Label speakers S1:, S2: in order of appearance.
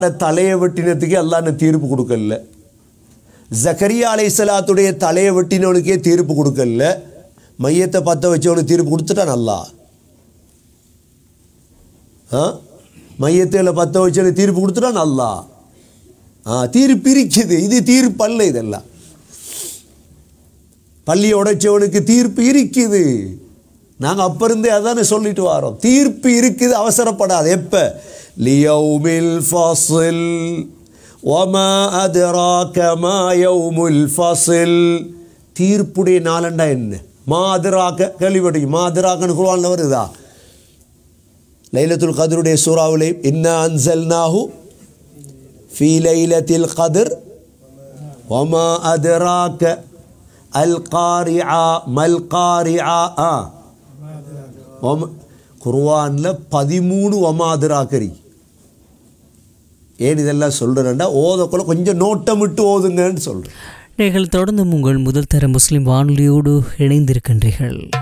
S1: தலையை வெட்டினதுக்கு அல்லாஹ் தீர்ப்பு கொடுக்கல. ஜக்கரியா அலைஹிஸ்ஸலாத்துடைய தலையை வெட்டினவனுக்கே தீர்ப்பு கொடுக்கல. மையத்தை பற்ற வச்சவனுக்கு தீர்ப்பு கொடுத்துட்டான் அல்லாஹ். மையத்தில் பற்ற வச்சவனுக்கு தீர்ப்பு கொடுத்துட்டான் அல்லாஹ். தீர்ப்பு இருக்குது. இது தீர்ப்பு அல்ல. இதெல்லாம் பள்ளியை உடைச்சவனுக்கு தீர்ப்பு இருக்குது. நாங்கள் அப்போ இருந்தே அதானே சொல்லிட்டு வரோம். தீர்ப்பு இருக்குது, அவசரப்படாது. எப்போ லியௌமில் ஃபஸ்ல் வமா அத்ராக மா யௌமுல் ஃபஸ்ல். தீர்ப்புடைய நாளண்டா என்ன? மா அத்ராக கேள்விப்பட்டீங்க? மா அத்ராகன்னு குர்ஆன்ல வருதா? லைலத்துல் கத்ருடைய சூறாவிலே இன்னா அன்ஸல்நாஹு ஃபீ லைலத்தில் கத்ர் வமா அத்ராக அல் காரிஆ மல் காரிஆ. குர்ஆனில் 13 ஒமாதிராக்கரி. ஏன் இதெல்லாம் சொல்கிறேன்டா, ஓதக்குள்ள கொஞ்சம் நோட்டமிட்டு ஓதுங்கன்னு சொல்கிறேன்.
S2: நீங்கள் தொடர்ந்து உங்கள் முதல் தர முஸ்லிம் வானொலியோடு இணைந்திருக்கின்றீர்கள்.